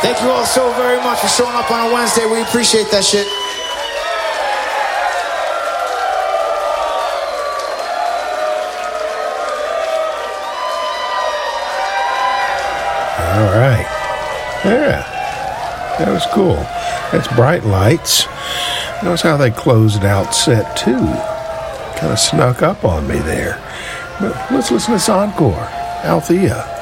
Thank you all so very much for showing up on a Wednesday. We appreciate that shit. All right. Yeah. That was cool. That's Bright Lights. Notice how they closed out set 2. Kind of snuck up on me there. But let's listen to this encore. Althea.